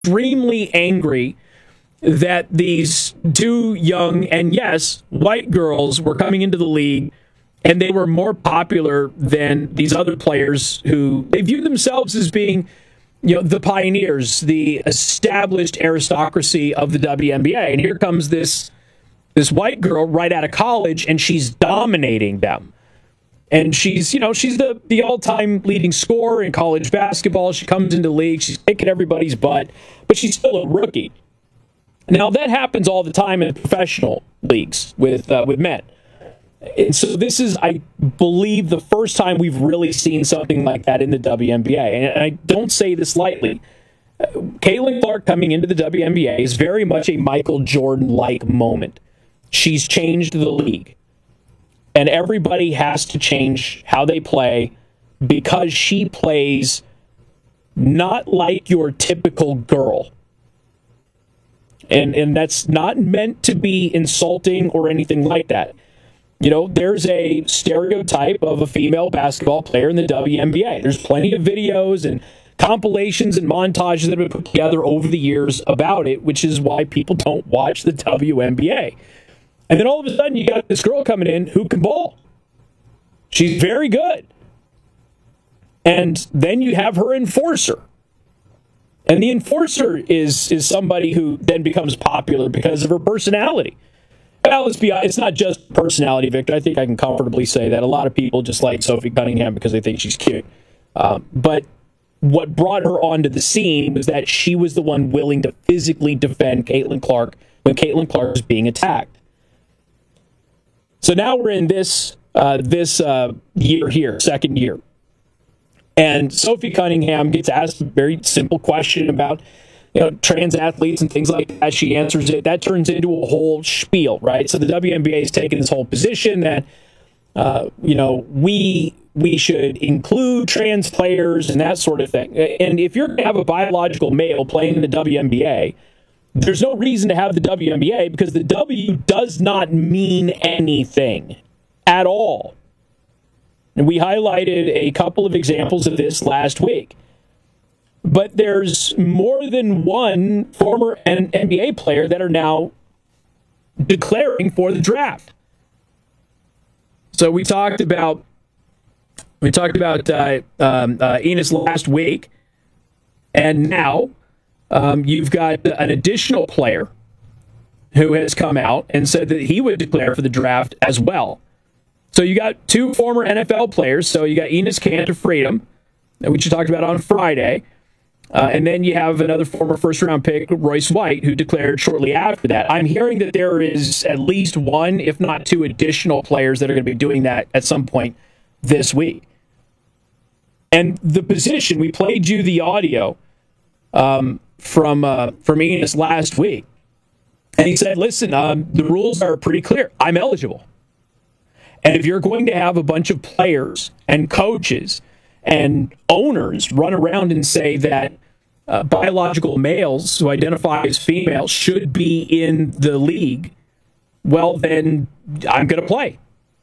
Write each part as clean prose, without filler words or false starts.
extremely angry that these two young and, yes, white girls were coming into the league and they were more popular than these other players who they view themselves as being, the pioneers, the established aristocracy of the WNBA. And here comes this white girl right out of college, and she's dominating them. And she's the all-time leading scorer in college basketball. She comes into the league, she's kicking everybody's butt, but she's still a rookie. Now, that happens all the time in professional leagues with men. And so this is, I believe, the first time we've really seen something like that in the WNBA. And I don't say this lightly. Caitlin Clark coming into the WNBA is very much a Michael Jordan-like moment. She's changed the league. And everybody has to change how they play because she plays not like your typical girl. And that's not meant to be insulting or anything like that. There's a stereotype of a female basketball player in the WNBA. There's plenty of videos and compilations and montages that have been put together over the years about it, which is why people don't watch the WNBA. And then all of a sudden, you got this girl coming in who can ball. She's very good. And then you have her enforcer. And the enforcer is somebody who then becomes popular because of her personality. Well, let's be honest, it's not just personality, Victor. I think I can comfortably say that. A lot of people just like Sophie Cunningham because they think she's cute. But what brought her onto the scene was that she was the one willing to physically defend Caitlin Clark when Caitlin Clark was being attacked. So now we're in this year here, second year. And Sophie Cunningham gets asked a very simple question about trans athletes and things like that. She answers it. That turns into a whole spiel, right? So the WNBA has taken this whole position that, we should include trans players and that sort of thing. And if you're going to have a biological male playing in the WNBA, there's no reason to have the WNBA because the W does not mean anything at all. And we highlighted a couple of examples of this last week. But there's more than one former NBA player that are now declaring for the draft. So we talked about Enos last week, and now you've got an additional player who has come out and said that he would declare for the draft as well. So you got two former NFL players. So you got Enes Kanter-Freedom, which you talked about on Friday. And then you have another former first-round pick, Royce White, who declared shortly after that. I'm hearing that there is at least one, if not two, additional players that are going to be doing that at some point this week. And the position, we played you the audio from Enes last week. And he said, listen, the rules are pretty clear. I'm eligible. And if you're going to have a bunch of players and coaches and owners run around and say that biological males who identify as female should be in the league, well, then I'm going to play.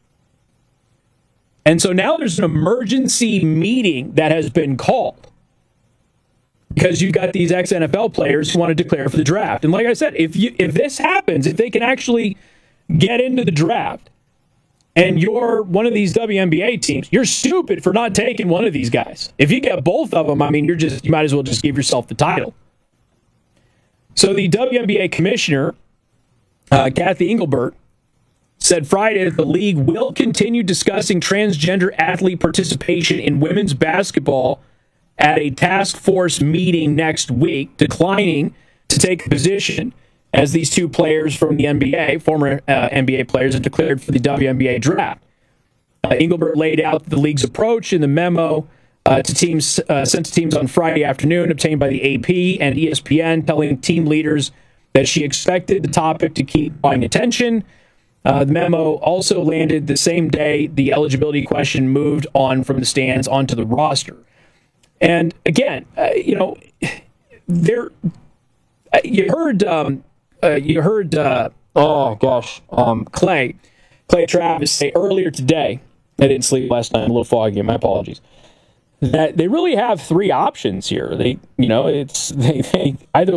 And so now there's an emergency meeting that has been called because you've got these ex-NFL players who want to declare for the draft. And like I said, if this happens, if they can actually get into the draft, and you're one of these WNBA teams, you're stupid for not taking one of these guys. If you get both of them, I mean, you might as well just give yourself the title. So the WNBA commissioner, Kathy Engelbert, said Friday that the league will continue discussing transgender athlete participation in women's basketball at a task force meeting next week, declining to take a position as these two players from the NBA, former NBA players, have declared for the WNBA draft. Engelbert laid out the league's approach in the memo to teams sent to teams on Friday afternoon, obtained by the AP and ESPN, telling team leaders that she expected the topic to keep drawing attention. The memo also landed the same day the eligibility question moved on from the stands onto the roster. And again, you heard Clay Travis say earlier today. I didn't sleep last night. I'm a little foggy. My apologies. that they really have three options here. They either